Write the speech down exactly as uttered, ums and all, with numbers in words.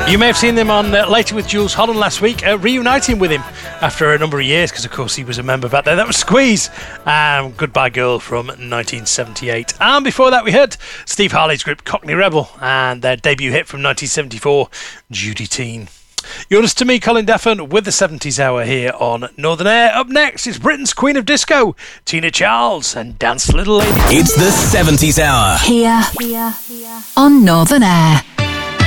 You may have seen them on uh, Later with Jules Holland last week, uh, reuniting with him after a number of years, because of course he was a member back there. That was Squeeze, um, Goodbye Girl from nineteen seventy-eight. And before that we heard Steve Harley's group Cockney Rebel and their debut hit from nineteen seventy-four, Judy Teen. You're listening to me, Colin Deffin, with the seventies Hour here on Northern Air. Up next is Britain's Queen of Disco, Tina Charles, and Dance Little Lady. It's the seventies Hour. Here, here, here. On Northern Air.